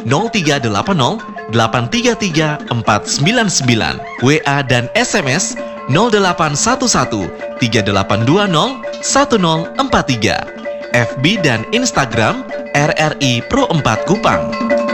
0380 833 499, WA dan SMS 0811 3820 1043, FB dan Instagram RRI Pro 4 Kupang.